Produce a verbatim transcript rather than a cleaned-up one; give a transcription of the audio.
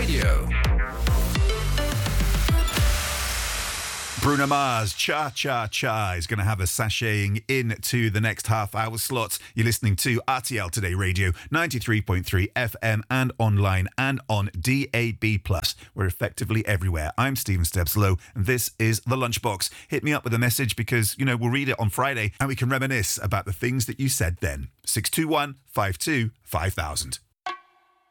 Radio. Bruno Mars, Cha Cha Cha, is going to have us sashaying into the next half hour slots. You're listening to R T L Today Radio, ninety-three point three F M and online and on D A B plus. We're effectively everywhere. I'm Stephen Stepslow and this is The Lunchbox. Hit me up with a message because, you know, we'll read it on Friday and we can reminisce about the things that you said then. six two one, five two, five thousand.